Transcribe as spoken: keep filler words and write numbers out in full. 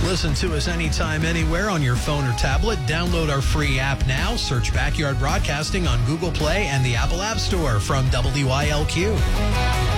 Listen to us anytime, anywhere on your phone or tablet. Download our free app now. Search Backyard Broadcasting on Google Play and the Apple App Store from W I L Q.